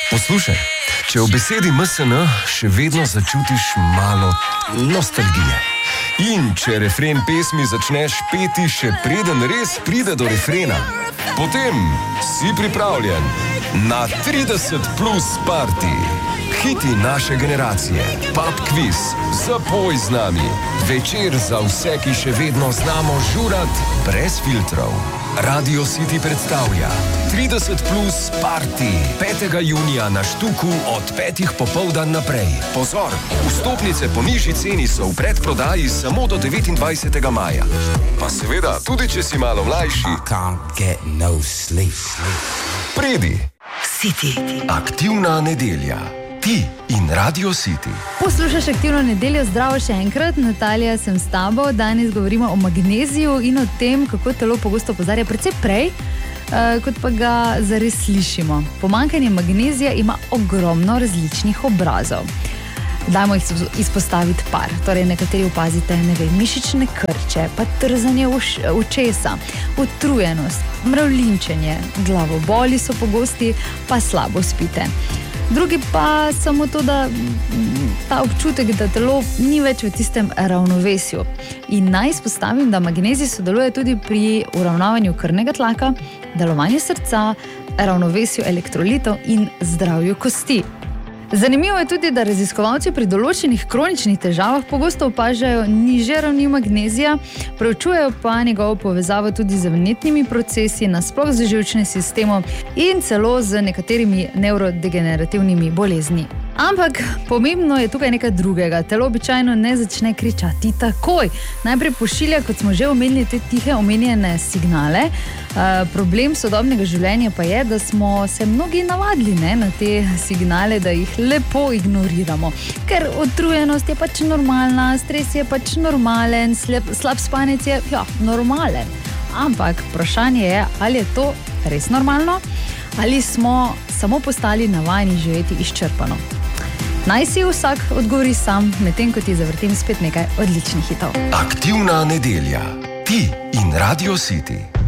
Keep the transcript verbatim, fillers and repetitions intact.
Poslušaj, če v besedi M S N še vedno začutiš malo nostalgije in če refren pesmi začneš peti še preden res pride do refrena, potem si pripravljen na trideset plus party. Hiti naše generacije, pub quiz, zapoj z nami, večer za vse, ki še vedno znamo žurat brez filtrov. Radio City predstavlja trideset plus party petega junija na Štuku od petih popoldan naprej. Pozor, vstopnice po nižji ceni so v predprodaji samo do devetindvajsetega maja. Pa seveda, tudi če si malo mlajši, no pridi. City. Aktivna nedelja. Ti in Radio City. Poslušaš Aktivno nedeljo, zdravo še enkrat, Natalija sem s tabo. Danes govorimo o magneziju in o tem, kako telo pogosto opozarja precej prej, uh, kot pa ga zares slišimo. Pomanjkanje magnezija ima ogromno različnih obrazov. Dajmo jih izpostaviti par. Torej, nekateri opazite, ne vem, mišične krče, pa trzanje očesa, utrujenost, mravljinčenje, glavoboli so pogosti, pa slabo spite. Drugi pa samo to, da ta občutek, da telo ni več v tistem ravnovesju. In naj izpostavim, da magnezij sodeluje tudi pri uravnavanju krvnega tlaka, delovanju srca, ravnovesju elektrolitov in zdravju kosti. Zanimivo je tudi, da raziskovalci pri določenih kroničnih težavah pogosto opažajo nižje ravni magnezija, preučujejo pa njegovo povezavo tudi z vnetnimi procesi, nasploh z živčnim sistemom in celo z nekaterimi nevrodegenerativnimi bolezni. Ampak pomembno je tukaj nekaj drugega. Telo običajno ne začne kričati takoj. Najprej pošilja, kot smo že omenili, te tihe omenjene signale. Uh, problem sodobnega življenja pa je, da smo se mnogi navadili ne, na te signale, da jih lepo ignoriramo. Ker utrujenost je pač normalna, stres je pač normalen, slab, slab spanec je ja, normalen. Ampak vprašanje je, ali je to res normalno, ali smo samo postali navajeni živeti izčrpano. Naj si vsak odgovori sam, medtem ko ti zavrtim spet nekaj odličnih hitov. Aktivna nedelja. Ti in Radio City.